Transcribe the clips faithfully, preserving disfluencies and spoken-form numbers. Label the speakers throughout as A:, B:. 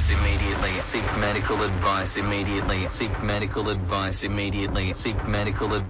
A: advice immediately. Seek medical advice immediately. Seek medical advice immediately. Seek medical advice.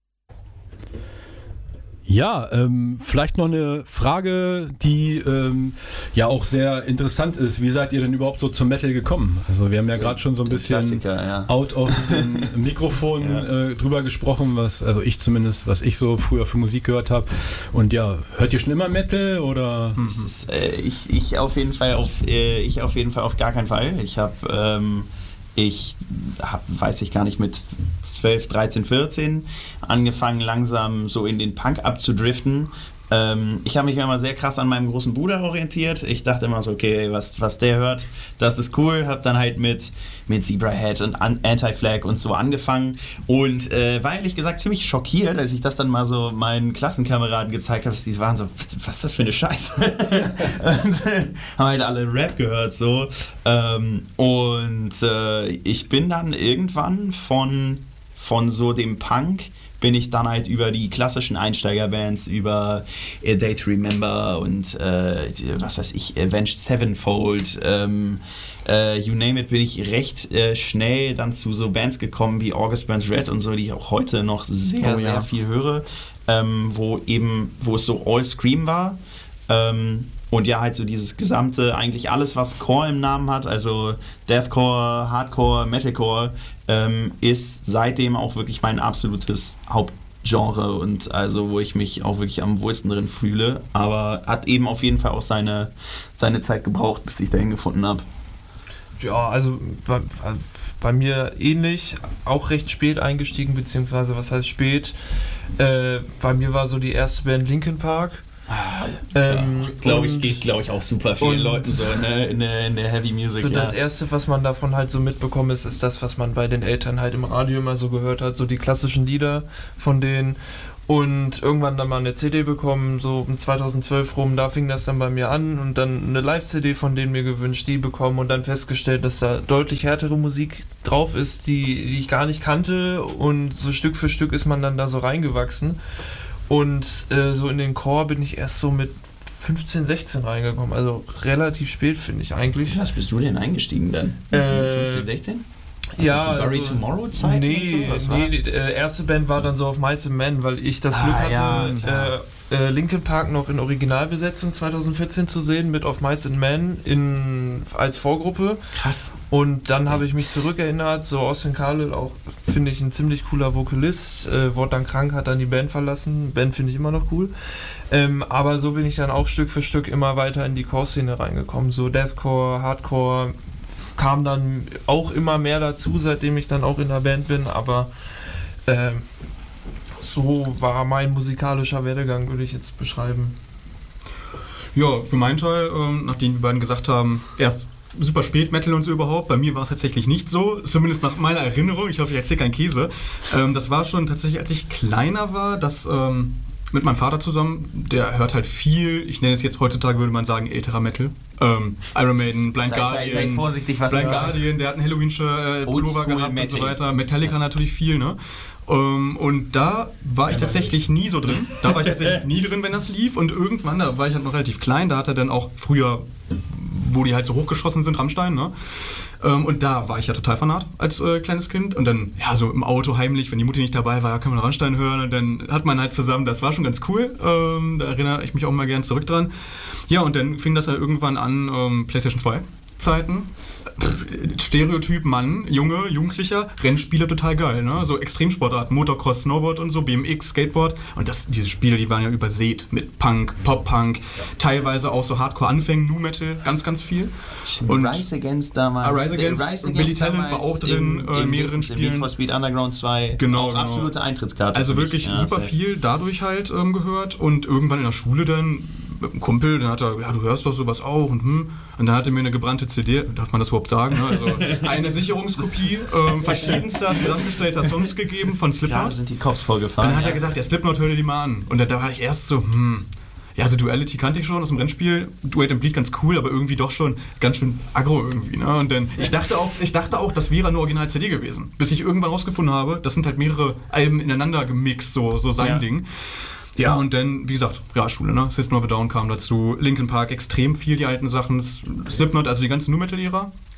B: Ja, ähm, vielleicht noch eine Frage, die ähm, ja auch sehr interessant ist. Wie seid ihr denn überhaupt so zum Metal gekommen? Also wir haben ja gerade schon so ein
C: Der
B: bisschen
C: ja.
B: out of dem Mikrofon
C: ja.
B: äh, drüber gesprochen, was, also ich zumindest, was ich so früher für Musik gehört habe. Und ja, hört ihr schon immer Metal oder?
C: Mhm. Ist, äh, ich, ich auf jeden Fall auf äh, ich auf jeden Fall auf gar keinen Fall. Ich habe ähm, Ich habe, weiß ich gar nicht, mit zwölf, dreizehn, vierzehn angefangen langsam so in den Punk abzudriften. Ähm, ich habe mich immer sehr krass an meinem großen Bruder orientiert. Ich dachte immer so, okay, was, was der hört, das ist cool. Habe dann halt mit, mit Zebrahead und Anti-Flag und so angefangen und äh, war ehrlich gesagt ziemlich schockiert, als ich das dann mal so meinen Klassenkameraden gezeigt habe. Die waren so, was ist das für eine Scheiße? Und äh, haben halt alle Rap gehört so. Ähm, und äh, ich bin dann irgendwann von, von so dem Punk bin ich dann halt über die klassischen Einsteigerbands, über A Day to Remember und äh, was weiß ich, Avenged Sevenfold, ähm, äh, you name it, bin ich recht äh, schnell dann zu so Bands gekommen wie August Burns Red und so, die ich auch heute noch sehr, oh, ja. sehr viel höre, ähm, wo eben, wo es so all Scream war. Ähm, Und ja, halt so dieses gesamte, eigentlich alles, was Core im Namen hat, also Deathcore, Hardcore, Metalcore, ähm, ist seitdem auch wirklich mein absolutes Hauptgenre und also wo ich mich auch wirklich am wohlsten drin fühle. Aber hat eben auf jeden Fall auch seine, seine Zeit gebraucht, bis ich dahin gefunden habe.
D: Ja, also bei, bei mir ähnlich, auch recht spät eingestiegen, beziehungsweise was heißt spät. Äh, bei mir war so die erste Band Linkin Park.
C: Ah,
D: ähm,
C: glaube ich, geht glaube ich auch super vielen Leuten so ne, in, der, in der Heavy Music.
D: So
C: ja.
D: das erste, was man davon halt so mitbekommen ist, ist das, was man bei den Eltern halt im Radio immer so gehört hat, so die klassischen Lieder von denen. Und irgendwann dann mal eine C D bekommen, so um zweitausendzwölf rum, da fing das dann bei mir an und dann eine Live-C D von denen mir gewünscht, die bekommen und dann festgestellt, dass da deutlich härtere Musik drauf ist, die, die ich gar nicht kannte und so Stück für Stück ist man dann da so reingewachsen. Und äh, so in den Chor bin ich erst so mit fünfzehn, sechzehn reingekommen. Also relativ spät, finde ich eigentlich.
C: Was bist du denn eingestiegen dann?
D: Äh,
C: fünfzehn, sechzehn? Was
D: ja,
C: ist das, so Bury
D: also,
C: Tomorrow Zeit?
D: Nee,
C: so?
D: nee die äh, erste Band war dann so auf Mice and Men, weil ich das Glück
C: ah,
D: hatte,
C: ja,
D: äh, äh, Linkin Park noch in Originalbesetzung zweitausendvierzehn zu sehen, mit Of Mice and Men in, als Vorgruppe.
C: Krass.
D: Und dann habe ich mich zurückerinnert, so Austin Carlile auch, finde ich, ein ziemlich cooler Vokalist, äh, wurde dann krank, hat dann die Band verlassen, Band finde ich immer noch cool. Ähm, aber so bin ich dann auch Stück für Stück immer weiter in die Core-Szene reingekommen, so Deathcore, Hardcore, kam dann auch immer mehr dazu, seitdem ich dann auch in der Band bin, aber ähm, so war mein musikalischer Werdegang, würde ich jetzt beschreiben.
E: Ja, für meinen Teil, ähm, nachdem die beiden gesagt haben, erst super spät Metal und so überhaupt, bei mir war es tatsächlich nicht so, zumindest nach meiner Erinnerung, ich hoffe, ich erzähle keinen Käse. Ähm, das war schon tatsächlich, als ich kleiner war, dass ähm, mit meinem Vater zusammen, der hört halt viel, ich nenne es jetzt heutzutage, würde man sagen, älterer Metal. Ähm, Iron Maiden, Blind
C: sei,
E: Guardian,
C: sei, sei vorsichtig, was
E: Blind
C: du sagst.
E: Guardian, der hat einen Halloween-Pullover gehabt
C: Metal.
E: und so weiter. Metallica natürlich viel, ne? Um, und da war ich tatsächlich nie so drin. Da war ich tatsächlich nie drin, wenn das lief. Und irgendwann, da war ich halt noch relativ klein, da hat er dann auch früher, wo die halt so hochgeschossen sind, Rammstein, ne? Um, und da war ich ja total fanat als äh, kleines Kind. Und dann, ja, so im Auto heimlich, wenn die Mutti nicht dabei war, ja, kann man Rammstein hören. Und dann hat man halt zusammen, das war schon ganz cool. Um, da erinnere ich mich auch mal gern zurück dran. Ja, und dann fing das ja irgendwann an, um, PlayStation zwei Zeiten. Stereotyp Mann, Junge, Jugendlicher, Rennspiele total geil, ne? So Extremsportarten, Motocross, Snowboard und so, B M X, Skateboard. Und das, diese Spiele, die waren ja übersät mit Punk, Pop-Punk, ja. Teilweise auch so Hardcore-Anfängen, Nu Metal, ganz, ganz viel.
C: Und Rise Against damals.
E: Uh, Rise Against,
C: Rise
E: Against Billy Talent war auch drin in, in mehreren
C: in
E: Spielen.
C: Need for Speed Underground zwei.
E: Genau,
C: auch
E: genau.
C: Absolute Eintrittskarte.
E: Also wirklich ja, super viel dadurch halt ähm, gehört und irgendwann in der Schule dann mit einem Kumpel, dann hat er, ja, du hörst doch sowas auch und hm. Und dann hat er mir eine gebrannte C D, darf man das überhaupt sagen, ne? Also eine Sicherungskopie ähm, verschiedenster zusammengestellter Songs gegeben von Slipknot.
C: Ja, sind die Cops vorgefahren.
E: Und dann hat
C: ja.
E: er gesagt, der Slipknot, hör dir die mal an. Und da, da war ich erst so, hm, ja, so Duality kannte ich schon aus dem Rennspiel, Wait and Bleed ganz cool, aber irgendwie doch schon ganz schön aggro irgendwie, ne? Und dann, ich dachte auch, ich dachte auch, das wäre nur Original-C D gewesen, bis ich irgendwann rausgefunden habe, das sind halt mehrere Alben ineinander gemixt, so, so sein ja. Ding. Ja, und dann, wie gesagt, Realschule, ne? System of a Down kam dazu, Linkin Park, extrem viel die alten Sachen, Slipknot, also die ganze Nu-Metal-Ära.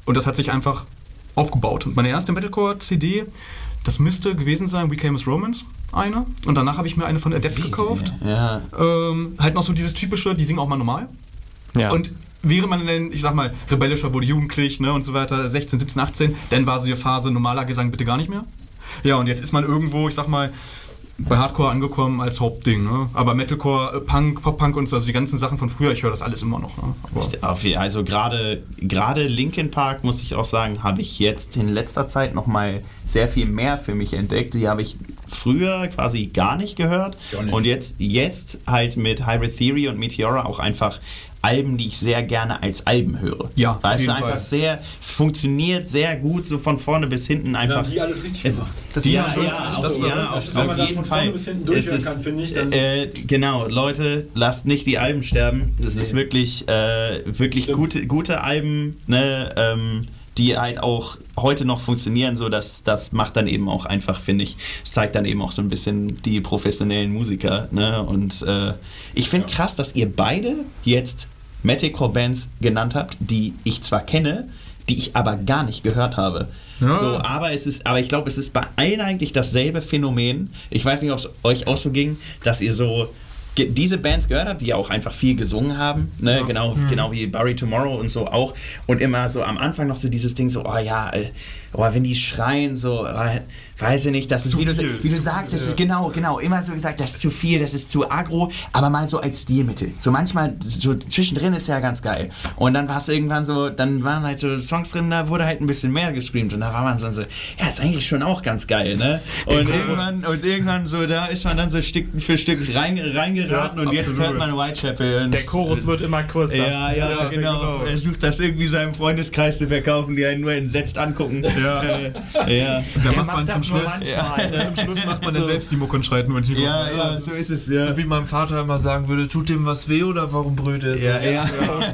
E: und das hat sich einfach aufgebaut. Und meine erste Metalcore-C D, das müsste gewesen sein, We Came as Romans, eine. Und danach habe ich mir eine von Adept gekauft.
C: Ja.
E: Ähm, halt noch so dieses typische, die singen auch mal normal.
F: Ja.
E: Und wäre man denn, ich sag mal, rebellischer, wurde jugendlich, ne, und so weiter, sechzehn, siebzehn, achtzehn, dann war so die Phase, normaler Gesang bitte gar nicht mehr. Ja, und jetzt ist man irgendwo, ich sag mal, bei Hardcore angekommen als Hauptding, ne? Aber Metalcore, Punk, Pop-Punk und so, also die ganzen Sachen von früher, ich höre das alles immer noch, ne?
C: Aber also gerade gerade Linkin Park, muss ich auch sagen, habe ich jetzt in letzter Zeit nochmal sehr viel mehr für mich entdeckt. Die habe ich früher quasi gar nicht gehört.
B: Gar nicht.
C: Und jetzt, jetzt halt mit Hybrid Theory und Meteora auch einfach Alben, die ich sehr gerne als Alben höre.
E: Ja, auf
C: weißt du,
E: jeden
C: einfach
E: Fall.
C: sehr, funktioniert sehr gut, so von vorne bis hinten einfach.
B: haben die alles richtig
C: es
B: gemacht.
C: ist,
E: Die
C: ja,
E: haben
C: ja,
E: wirklich-
C: auf,
E: das war-
C: ja, auf,
B: wenn man
C: auf
B: da
C: jeden
B: von vorne
C: Fall.
B: bis hinten
C: Es
B: durchhören
C: ist,
B: kann, finde ich, dann-
C: äh, genau, Leute, lasst nicht die Alben sterben. Das ist wirklich, äh, wirklich gute, gute Alben, ne, ähm, die halt auch heute noch funktionieren, so dass das macht dann eben auch einfach, finde ich, es zeigt dann eben auch so ein bisschen die professionellen Musiker, ne? Und äh, ich finde krass, dass ihr beide jetzt Metalcore-Bands genannt habt, die ich zwar kenne, die ich aber gar nicht gehört habe.
E: Ja.
C: So, aber es ist, aber ich glaube, es ist bei allen eigentlich dasselbe Phänomen. Ich weiß nicht, ob es euch auch so ging, dass ihr so ge- diese Bands gehört habt, die ja auch einfach viel gesungen haben, ne? Genau, genau wie Bury Tomorrow und so auch. Und immer so am Anfang noch so dieses Ding so, oh ja, äh, oh, wenn die schreien, so, äh, weiß ich nicht, das ist,
E: Zu
C: wie du,
E: viel.
C: wie du sagst, das ist genau, genau, immer so gesagt, das ist zu viel, das ist zu aggro, aber mal so als Stilmittel. So manchmal, so zwischendrin ist ja ganz geil. Und dann war es irgendwann so, dann waren halt so Songs drin, da wurde halt ein bisschen mehr gestreamt und da war man so, so ja, ist eigentlich schon auch ganz geil, ne? Und irgendwann, und irgendwann so, da ist man dann so Stück für Stück rein, reingeraten
E: Ja,
C: und jetzt
E: absolut.
C: hört man Whitechapel. Und
F: Der Chorus wird immer kürzer.
C: ja, ja,
E: Ja,
C: genau.
E: genau.
C: Er sucht das irgendwie seinem Freundeskreis zu verkaufen, die einen nur entsetzt angucken.
E: Ja.
C: Äh, ja.
E: Da macht man zum
F: das nur
E: Schluss,
F: manchmal.
E: ja. Zum Schluss macht man dann
C: So.
E: selbst die Mucke und schreit nur in die
C: Ja, ja, so ist es, ja.
D: So wie mein Vater immer sagen würde, tut dem was weh oder warum brüllt er so?
C: Ja, ja.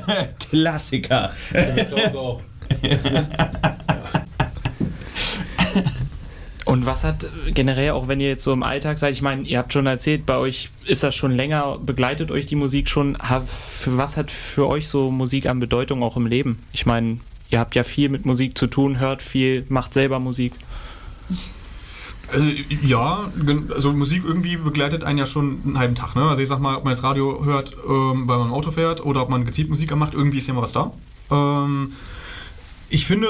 C: Klassiker.
B: Zu Hause auch.
F: Und was hat äh, generell, auch wenn ihr jetzt so im Alltag seid, ich meine, ihr habt schon erzählt, bei euch ist das schon länger, begleitet euch die Musik schon. Ha- Für was hat für euch so Musik an Bedeutung auch im Leben? Ich meine, ihr habt ja viel mit Musik zu tun, hört viel, macht selber Musik.
E: Also, ja, gen- also Musik irgendwie begleitet einen ja schon einen halben Tag. Ne? Also ich sag mal, ob man jetzt Radio hört, ähm, weil man im Auto fährt oder ob man gezielt Musik macht, irgendwie ist ja immer was da. Ähm, ich finde,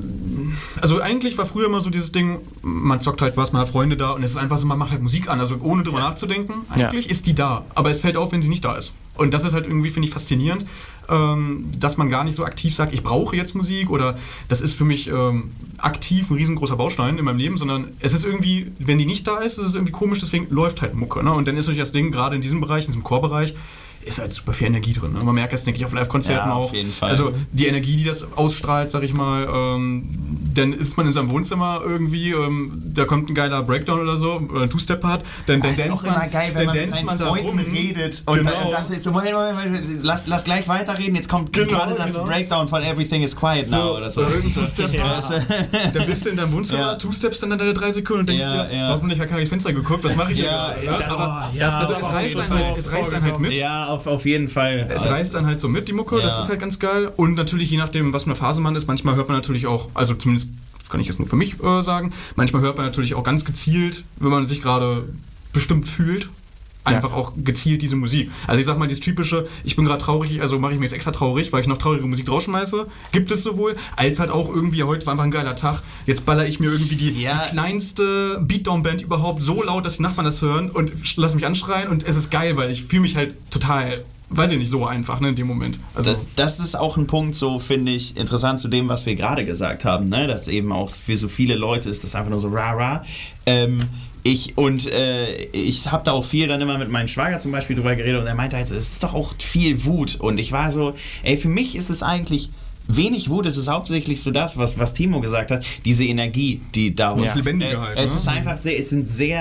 E: also eigentlich war früher immer so dieses Ding, man zockt halt was, man hat Freunde da und es ist einfach so, man macht halt Musik an, also ohne drüber nachzudenken, eigentlich
F: Ja.
E: ist die da. Aber es fällt auf, wenn sie nicht da ist. Und das ist halt irgendwie, finde ich, faszinierend, ähm, dass man gar nicht so aktiv sagt, ich brauche jetzt Musik oder das ist für mich ähm, aktiv ein riesengroßer Baustein in meinem Leben, sondern es ist irgendwie, wenn die nicht da ist, ist es irgendwie komisch, deswegen läuft halt Mucke. Ne? Und dann ist natürlich das Ding, gerade in diesem Bereich, in diesem Core-Bereich, ist halt super viel Energie drin. Ne? Man merkt das, denke ich, auf Live-Konzerten
C: Ja,
E: auch.
C: auf jeden Fall.
E: Also die Energie, die das ausstrahlt, sag ich mal, ähm, dann ist man in seinem Wohnzimmer irgendwie, ähm, da kommt ein geiler Breakdown oder so, oder ein Two-Step-Part, dann, dann
C: Das ist
E: danst
C: auch immer
E: man,
C: geil, wenn
E: dann
C: man mit
E: danst
C: seinen
E: man da
C: Freunden
E: rum.
C: redet und,
E: Genau.
C: dann, und dann so ist so, Moment, Moment, Moment, lass, lass gleich weiterreden, jetzt kommt
E: Genau,
C: gerade das
E: genau.
C: Breakdown von Everything is Quiet Now
E: So,
C: oder so.
E: oder irgendein
C: So.
E: Two-Step-Part.
C: Ja.
E: Dann bist du in deinem Wohnzimmer,
C: Ja.
E: Two-Steps dann deine drei Sekunden und denkst
C: Ja,
E: dir,
C: ja.
E: hoffentlich hat keiner durchs Fenster geguckt, was mache ich
C: Ja,
E: hier gerade?
C: das-
E: Aber-
C: oh, ja,
E: also
C: auf
E: es reißt
C: jeden
E: einen halt,
C: Fall
E: es reißt einen halt mit.
C: Ja, auf, auf jeden Fall.
E: Es
C: Also-
E: reißt dann halt so mit, die Mucke, das
C: Ja.
E: ist halt ganz geil. Und natürlich, je nachdem, was für eine Phase man ist, manchmal hört man natürlich auch, also zumindest kann ich jetzt nur für mich äh, sagen, manchmal hört man natürlich auch ganz gezielt, wenn man sich gerade bestimmt fühlt, einfach
F: Ja.
E: auch gezielt diese Musik. Also ich sag mal, dieses typische, ich bin gerade traurig, also mache ich mir jetzt extra traurig, weil ich noch traurige Musik draufschmeiße, gibt es sowohl, als halt auch irgendwie, heute war einfach ein geiler Tag, jetzt baller ich mir irgendwie die,
C: Ja.
E: die kleinste Beatdown-Band überhaupt so laut, dass die Nachbarn das hören und lass mich anschreien und es ist geil, weil ich fühle mich halt total, weiß ich nicht, so einfach, ne, in dem Moment. Also,
C: Das, das ist auch ein Punkt, so finde ich, interessant zu dem, was wir gerade gesagt haben, ne? Dass eben auch für so viele Leute ist das einfach nur so rah-rah. Ähm, ich und äh, ich habe da auch viel dann immer mit meinem Schwager zum Beispiel drüber geredet und er meinte halt so, es ist doch auch viel Wut. Und ich war so, ey, für mich ist es eigentlich wenig Wut, es ist hauptsächlich so das, was, was Timo gesagt hat, diese Energie, die daraus...
F: Ja.
E: Lebendige
C: äh,
E: halt,
C: Es
E: ne?
C: ist einfach sehr, es sind sehr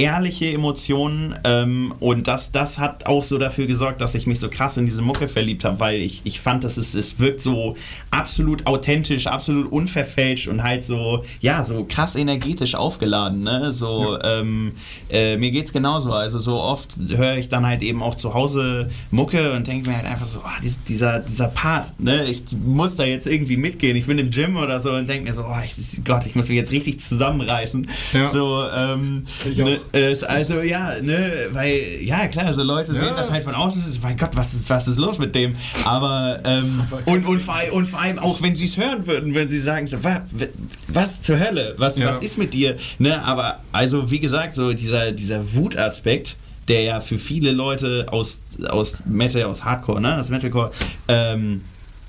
C: ehrliche Emotionen ähm, und das, das hat auch so dafür gesorgt, dass ich mich so krass in diese Mucke verliebt habe, weil ich, ich fand, dass es, es wirkt so absolut authentisch, absolut unverfälscht und halt so, ja, so krass energetisch aufgeladen, ne? So, ja. ähm, äh, mir geht's genauso, also so oft höre ich dann halt eben auch zu Hause Mucke und denke mir halt einfach so, oh, dieser, dieser Part, ne? Ich muss da jetzt irgendwie mitgehen, ich bin im Gym oder so und denke mir so, oh, ich, Gott, ich muss mich jetzt richtig zusammenreißen, ja. so, ähm, ne, äh, also ja, ne, weil, ja klar, so Leute ja. sehen das halt von außen, ist, mein Gott, was ist, was ist los mit dem, aber, ähm, und, und, vor, und vor allem auch, wenn sie es hören würden, wenn sie sagen so, was, was zur Hölle, was, ja. was ist mit dir, ne, aber, also wie gesagt, so dieser, dieser Wutaspekt, der ja für viele Leute aus, aus Metal, aus Hardcore, ne, aus Metalcore, ähm,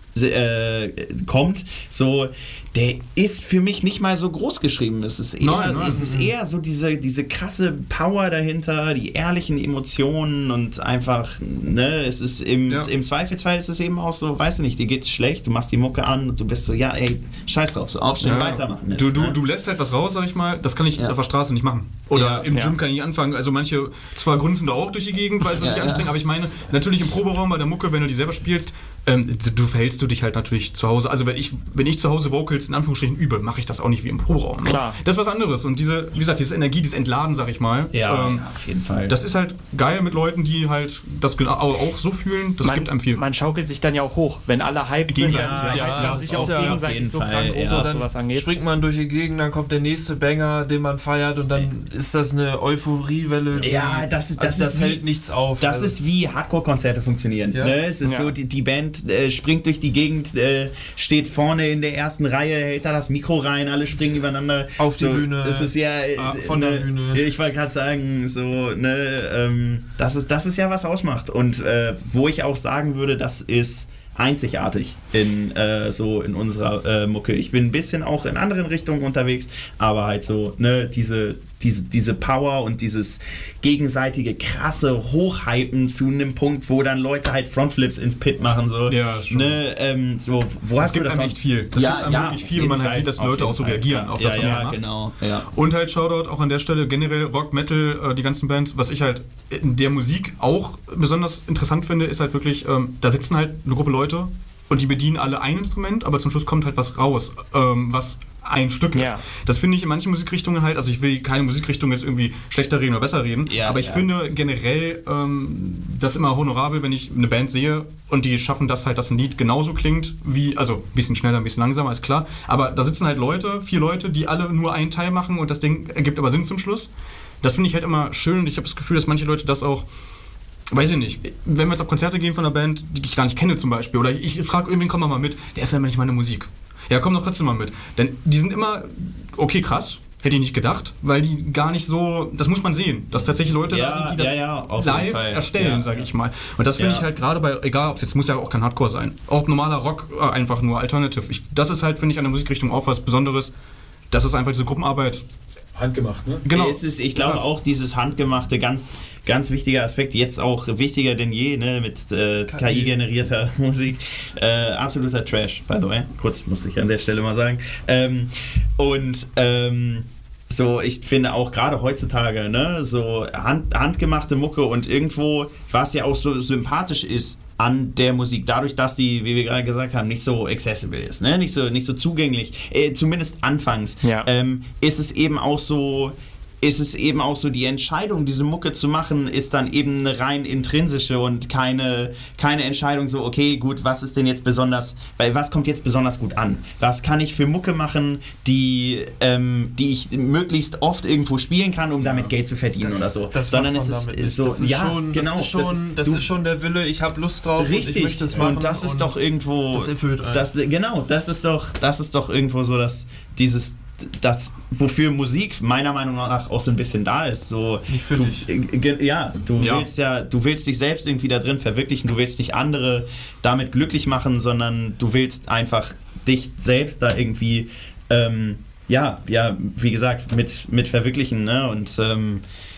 C: äh, kommt, so, der ist für mich nicht mal so groß geschrieben. Es ist eher, nein, nein, es ist eher so diese, diese krasse Power dahinter, die ehrlichen Emotionen und einfach, ne, es ist im, ja. im Zweifelsfall ist es eben auch so, weißt du nicht, dir geht's schlecht, du machst die Mucke an und du bist so, ja, ey, scheiß drauf, so aufstehen, ja. weitermachen. Ist,
E: du, du,
C: ne?
E: du lässt halt was raus, sag ich mal, das kann ich ja. auf der Straße nicht machen. Oder ja. im Gym ja. kann ich nicht anfangen. Also manche zwar grunzen da auch durch die Gegend, weil sie ja, sich anstrengen, ja. aber ich meine, natürlich im Proberaum bei der Mucke, wenn du die selber spielst, ähm, du verhältst du dich halt natürlich zu Hause. Also wenn ich, wenn ich zu Hause Vocals in Anführungsstrichen übe, mache ich das auch nicht wie im Proberaum. Ne? Klar. Das ist was anderes. Und diese, wie gesagt, diese Energie, dieses Entladen, sag ich mal.
C: Ja, ähm, ja auf jeden Fall.
E: Das ist halt geil mit Leuten, die halt das auch so fühlen. Das
F: man,
E: gibt einem viel.
F: Man schaukelt sich dann ja auch hoch. Wenn alle hyped sind,
C: ja,
F: dann
C: ja,
F: hypt man sich auch
D: ja
F: gegenseitig so
C: Fall,
F: krank
C: ja.
F: hoch, was sowas angeht.
D: Springt man durch die Gegend, dann kommt der nächste Banger, den man feiert und dann okay. ist das eine Euphoriewelle. Die,
C: ja, das ist, das
D: also
C: ist
D: das
C: wie,
D: hält nichts auf.
C: Das
D: also.
C: ist wie Hardcore-Konzerte funktionieren. Ja. Ne? Es ist ja. so, die, die Band äh, springt durch die Gegend, äh, steht vorne in der ersten Reihe, hält da das Mikro rein, alle springen übereinander.
D: Auf die
C: so,
D: Bühne.
C: Das ist ja
D: ah, von
C: ne,
D: der Bühne.
C: Ich wollte gerade sagen, so, ne, ähm, das ist, das ist ja was ausmacht. Und äh, wo ich auch sagen würde, das ist einzigartig in äh, so in unserer äh, Mucke. Ich bin ein bisschen auch in anderen Richtungen unterwegs, aber halt so, ne, diese, diese, diese Power und dieses gegenseitige krasse Hochhypen zu einem Punkt, wo dann Leute halt Frontflips ins Pit machen, so.
E: Ja, schon.
C: Ne, ähm, so, wo
E: das
C: hast
E: gibt
C: du das
E: einem echt viel. Das
C: ja,
E: gibt einem
C: ja,
E: wirklich viel, wenn man halt sieht, dass die Leute auch so
C: Fall.
E: reagieren
C: ja,
E: auf das,
C: ja,
E: was
C: ja,
E: man macht.
C: Genau, ja.
E: Und halt Shoutout auch an der Stelle generell Rock, Metal, äh, die ganzen Bands, was ich halt in der Musik auch besonders interessant finde, ist halt wirklich, ähm, da sitzen halt eine Gruppe Leute und die bedienen alle ein Instrument, aber zum Schluss kommt halt was raus, ähm, was ein Stück ist.
F: Ja.
E: Das finde ich in manchen Musikrichtungen halt, also ich will keine Musikrichtung jetzt irgendwie schlechter reden oder besser reden,
C: ja,
E: aber ich
C: ja.
E: finde generell ähm, das immer honorabel, wenn ich eine Band sehe und die schaffen das halt, dass ein Lied genauso klingt wie, also ein bisschen schneller, ein bisschen langsamer, ist klar, aber da sitzen halt Leute, vier Leute, die alle nur einen Teil machen und das Ding ergibt aber Sinn zum Schluss. Das finde ich halt immer schön und ich habe das Gefühl, dass manche Leute das auch, weiß ich nicht, wenn wir jetzt auf Konzerte gehen von einer Band, die ich gar nicht kenne zum Beispiel, oder ich, ich frage irgendwen, komm mal mit, der ist ja nicht meine Musik. Ja, komm doch trotzdem mal mit. Denn die sind immer, okay, krass, hätte ich nicht gedacht, weil die gar nicht so, das muss man sehen, dass tatsächlich Leute
C: ja,
E: da sind, die das
C: ja, ja,
E: live erstellen,
C: ja,
E: sage
C: ja.
E: ich mal. Und das finde
C: ja.
E: ich halt gerade bei, egal, ob es jetzt muss ja auch kein Hardcore sein, auch normaler Rock, äh, einfach nur Alternative. Ich, das ist halt, finde ich, an der Musikrichtung auch was Besonderes. Das ist einfach diese Gruppenarbeit.
B: Handgemacht, ne?
C: Genau. Es ist, ich glaube ja. auch dieses Handgemachte, ganz, ganz wichtiger Aspekt, jetzt auch wichtiger denn je, ne, mit äh, K I-generierter Musik. Äh, absoluter Trash, by the way. Kurz, muss ich an der Stelle mal sagen. Ähm, und ähm, so, ich finde auch gerade heutzutage, ne, so hand, handgemachte Mucke und irgendwo, was ja auch so sympathisch ist an der Musik, dadurch, dass die, wie wir gerade gesagt haben, nicht so accessible ist, ne? nicht, so, nicht so zugänglich, äh, zumindest anfangs,
F: ja.
C: ähm, ist es eben auch so, ist es eben auch so, die Entscheidung, diese Mucke zu machen, ist dann eben eine rein intrinsische und keine, keine Entscheidung so, okay, gut, was ist denn jetzt besonders, weil was kommt jetzt besonders gut an? Was kann ich für Mucke machen, die, ähm, die ich möglichst oft irgendwo spielen kann, um damit Geld zu verdienen
D: das,
C: oder so.
D: Das
C: Sondern es ist, ist so,
D: das ist
C: ja,
D: schon,
C: genau.
D: Das ist schon, das ist, das ist schon der Wille, ich habe Lust drauf
C: richtig,
D: und ich möchte es machen.
C: Und das ist und doch irgendwo,
D: das erfüllt einen.
C: Das, genau, das ist doch, das ist doch irgendwo so, dass dieses das, wofür Musik meiner Meinung nach auch so ein bisschen da ist. So,
D: nicht für
C: du,
D: dich.
C: Äh, ja, du
E: ja.
C: willst ja, du willst dich selbst irgendwie da drin verwirklichen, du willst nicht andere damit glücklich machen, sondern du willst einfach dich selbst da irgendwie, ähm, ja, ja, wie gesagt, mit, mit verwirklichen, ne? Und ähm,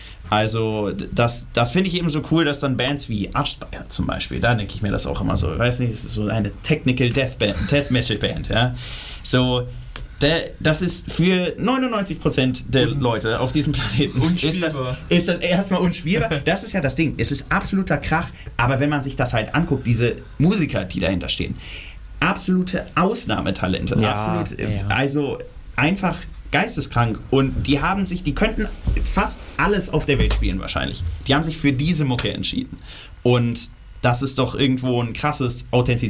C: also das, das finde ich eben so cool, dass dann Bands wie Archspire zum Beispiel, da denke ich mir das auch immer so, ich weiß nicht, es ist so eine Technical Death Band, Death Metal Band, ja, so Der, das ist für neunundneunzig Prozent der Leute auf diesem Planeten ist das, ist das erstmal unspielbar. Das ist ja das Ding. Es ist absoluter Krach, aber wenn man sich das halt anguckt, diese Musiker, die dahinter stehen, absolute Ausnahmetalente.
F: Ja,
C: absolut,
F: ja.
C: Also einfach geisteskrank. Und die haben sich, die könnten fast alles auf der Welt spielen wahrscheinlich. Die haben sich für diese Mucke entschieden. Und das ist doch irgendwo ein krasses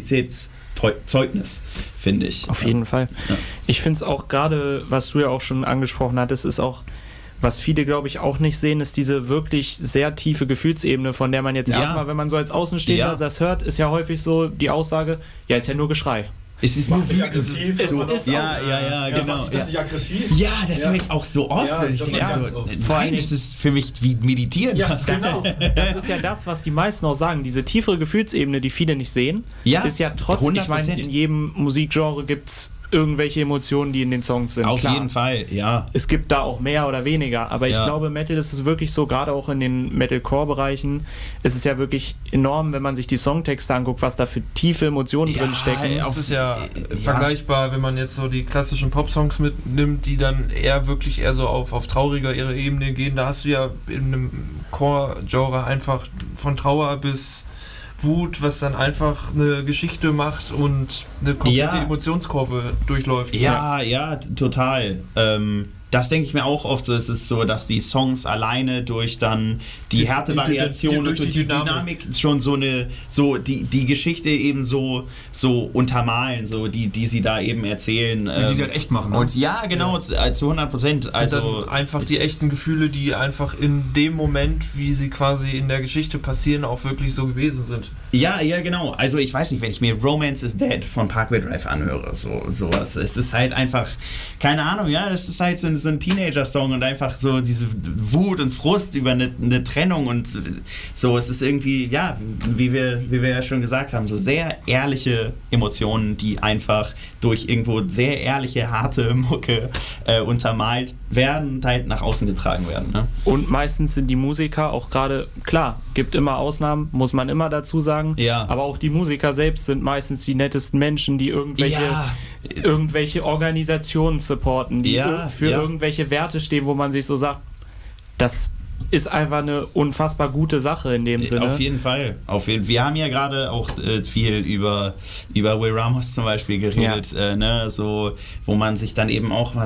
C: Authentizitätszeugnis, finde ich.
F: Auf jeden Fall.
C: Ja.
F: Ich finde es auch gerade, was du ja auch schon angesprochen hattest, ist auch, was viele, glaube ich, auch nicht sehen, ist diese wirklich sehr tiefe Gefühlsebene, von der man jetzt
C: Ja.
F: erstmal, wenn man so als Außenstehender
C: Ja.
F: das hört, ist ja häufig so die Aussage, ja, ist ja nur Geschrei.
C: Es ist nur
B: Macht dich aggressiv.
C: so,
F: ist
C: ja,
F: auch-
C: ja, ja,
B: Ja,
C: genau.
B: macht das
C: Ja.
B: nicht aggressiv?
C: Ja, das
B: Ja.
C: höre ich auch so oft.
B: Ja,
C: und ich
B: das
C: denke
B: hört
C: so,
B: man ganz oft.
F: Vor allen
C: nein, das ist für mich wie Meditieren.
B: Ja,
C: fast.
B: genau.
F: Das ist ja das, was die meisten auch sagen. Diese tiefere Gefühlsebene, die viele nicht sehen,
C: Ja,
F: ist ja trotzdem, ich
C: hundert
F: meine,
C: Prozent.
F: in jedem Musikgenre gibt es irgendwelche Emotionen, die in den Songs sind.
C: Auf
F: Klar.
C: jeden Fall, ja.
F: Es gibt da auch mehr oder weniger, aber ich
C: Ja.
F: glaube, Metal ist es wirklich so, gerade auch in den Metalcore-Bereichen, ist es ja wirklich enorm, wenn man sich die Songtexte anguckt, was da für tiefe Emotionen
C: Ja,
F: drin stecken.
C: auf-
D: Das ist ja,
C: ja.
D: vergleichbar, wenn man jetzt so die klassischen Popsongs mitnimmt, die dann eher wirklich eher so auf, auf trauriger ihre Ebene gehen. Da hast du ja in einem Core-Genre einfach von Trauer bis Wut, was dann einfach eine Geschichte macht und eine komplette
C: Ja.
D: Emotionskurve durchläuft.
C: Ja, ja, t- total. Ähm, das denke ich mir auch oft so. Es ist so, dass die Songs alleine durch dann die
D: Die-
C: Härtevariation
D: die- die-
C: und
D: durch
C: so
D: die
C: die
D: Dynamik.
C: Dynamik schon so eine, so die, die Geschichte eben so, so untermalen, so die, die sie da eben erzählen.
E: Und die sie
C: ähm,
E: halt echt machen. Ne?
C: Und ja, genau, zu zu hundert Prozent.
D: Das sind
C: Also
D: dann einfach die echten Gefühle, die einfach in dem Moment, wie sie quasi in der Geschichte passieren, auch wirklich so gewesen sind.
C: Ja, ja, genau. Also ich weiß nicht, wenn ich mir Romance is Dead von Parkway Drive anhöre, so sowas, es ist halt einfach, keine Ahnung, ja, das ist halt so ein, so ein Teenager-Song und einfach so diese Wut und Frust über eine, eine Trennung und so, es ist irgendwie, ja, wie wir, wie wir ja schon gesagt haben, so sehr ehrliche Emotionen, die einfach durch irgendwo sehr ehrliche, harte Mucke äh, untermalt werden und halt nach außen getragen werden, ne?
F: Und meistens sind die Musiker auch gerade, klar, gibt immer Ausnahmen, muss man immer dazu sagen,
C: Ja.
F: aber auch die Musiker selbst sind meistens die nettesten Menschen, die irgendwelche,
C: Ja.
F: irgendwelche Organisationen supporten, die
C: Ja,
F: ir- für
C: ja.
F: irgendwelche Werte stehen, wo man sich so sagt, das ist einfach eine unfassbar gute Sache in dem Sinne.
C: Auf jeden Fall. Auf jeden, wir haben ja gerade auch äh, viel über, über Will Ramos zum Beispiel geredet, äh, ne? So, wo man sich dann eben auch mal